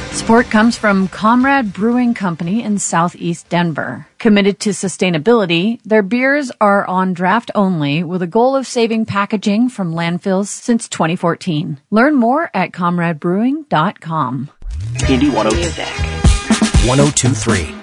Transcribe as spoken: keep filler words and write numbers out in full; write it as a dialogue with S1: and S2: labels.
S1: Support comes from Comrade Brewing Company in Southeast Denver. Committed to sustainability, their beers are on draft only with a goal of saving packaging from landfills since twenty fourteen. Learn more at comrade brewing dot com.
S2: Indie one oh two three.